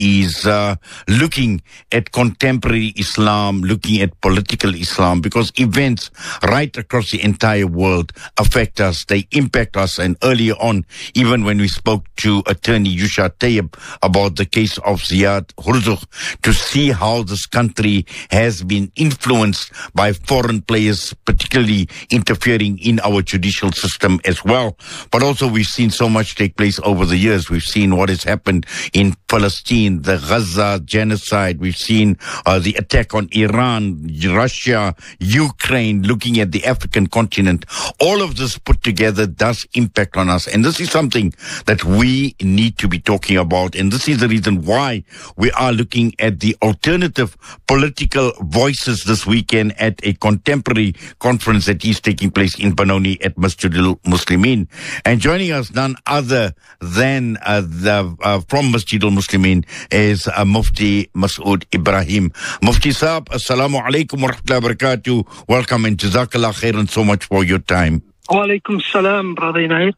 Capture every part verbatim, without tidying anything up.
is uh, looking at contemporary Islam, looking at political Islam, because events right across the entire world affect us, they impact us. And earlier on, even when we spoke to attorney Yusha Tayyib about the case of Ziad Hurzuk, to see how this country has been influenced by foreign players, particularly interfering in our judicial system as well. But also we've seen so much take place over the years. We've seen what has happened in Palestine, the Gaza genocide. We've seen uh, the attack on Iran, Russia, Ukraine, looking at the African continent. All of this put together does impact on us. And this is something that we need to be talking about. And this is the reason why we are looking at the alternative political voices this weekend at a contemporary conference that is taking place in Benoni at Masjidul Muslimin. And joining us, none other than uh, the uh, from Masjidul Muslimin is uh, Mufti Masood Ibrahim. Mufti Saab, Assalamu alaikum wa rahmatullahi wa barakatuh. Welcome and Jazakallah khairan so much for your time. Wa alaikum salam, Brother Inayat.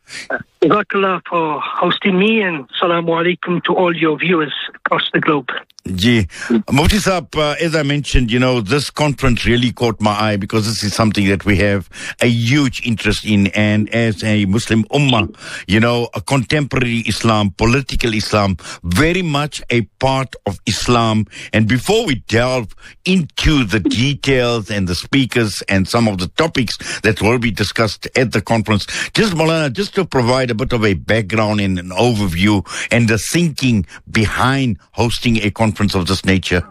Jazakallah for hosting me, and Assalamu alaikum to all your viewers across the globe. Ji. Mufti Saab, uh, as I mentioned, you know, this conference really caught my eye because this is something that we have a huge interest in. And as a Muslim Ummah, you know, a contemporary Islam, political Islam, very much a part of Islam. And before we delve into the details and the speakers and some of the topics that will be discussed at the conference, just Maulana, just to provide a bit of a background and an overview and the thinking behind hosting a conference of this nature.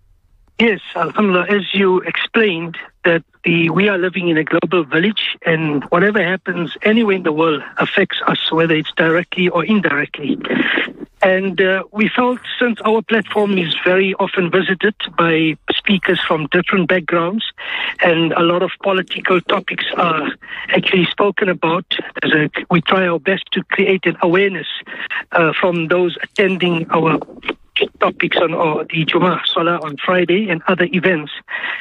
Yes, Alhamdulillah, as you explained, that the we are living in a global village, and whatever happens anywhere in the world affects us, whether it's directly or indirectly. And uh, we felt, since our platform is very often visited by speakers from different backgrounds, and a lot of political topics are actually spoken about, as a, we try our best to create an awareness uh, from those attending our topics on or the Jummah Salah on Friday and other events.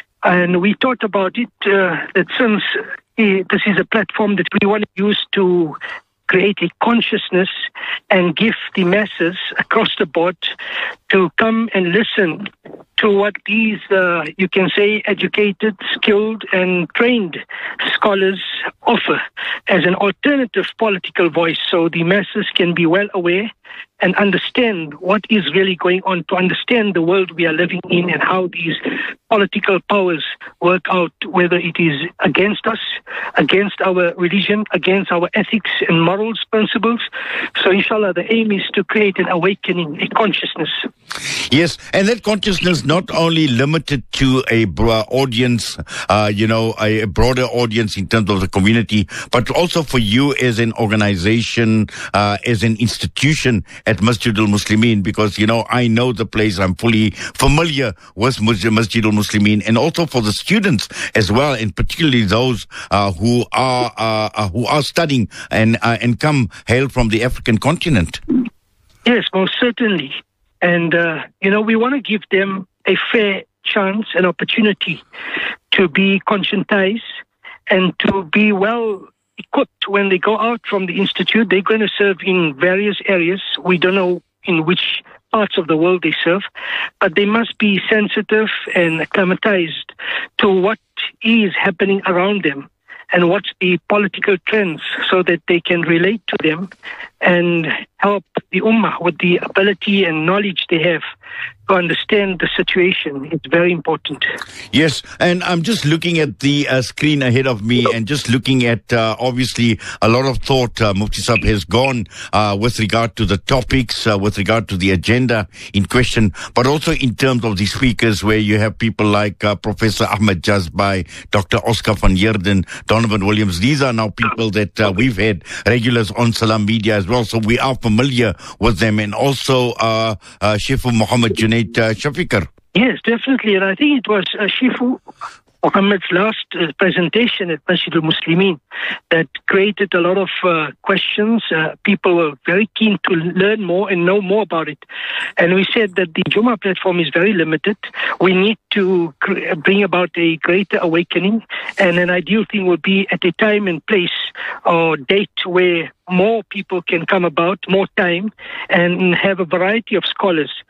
And we thought about it, uh, that since uh, this is a platform that we want to use to create a consciousness and give the masses across the board to come and listen to what these, uh, you can say, educated, skilled, and trained scholars offer as an alternative political voice, so the masses can be well aware and understand what is really going on, to understand the world we are living in and how these political powers work out, whether it is against us, against our religion, against our ethics and morals principles. So inshallah, the aim is to create an awakening, a consciousness. Yes, and that consciousness not only limited to a broad audience, uh, you know, a broader audience in terms of the community, but also for you as an organization, uh, as an institution at Masjidul Muslimin, because, you know, I know the place, I'm fully familiar with Masjidul Muslimin, and also for the students as well, and particularly those uh, who are uh, who are studying and uh, and come hail from the African continent. Yes, most certainly. And, uh, you know, we want to give them a fair chance, an opportunity to be conscientized and to be well equipped when they go out from the institute. They're going to serve in various areas. We don't know in which parts of the world they serve, but they must be sensitive and acclimatized to what is happening around them and what's the political trends, so that they can relate to them and help the Ummah with the ability and knowledge they have to understand the situation. It's very important. Yes, and I'm just looking at the uh, screen ahead of me and just looking at, uh, obviously, a lot of thought uh, Mufti Saab has gone uh, with regard to the topics, uh, with regard to the agenda in question, but also in terms of the speakers, where you have people like uh, Professor Ahmed Jazbai, Doctor Oscar van Heerden, Donovan Williams. These are now people that uh, we've had regulars on Salam Media as well, so we are familiar with them, and also uh, uh, Shifu Muhammad Junaid uh, Shafikar. Yes, definitely. And I think it was uh, Shifu Muhammad's last uh, presentation at Masjid al-Muslimin that created a lot of uh, questions. Uh, people were very keen to learn more and know more about it. And we said that the Jummah platform is very limited. We need to cr- bring about a greater awakening, and an ideal thing would be at a time and place or date where more people can come about, more time, and have a variety of scholars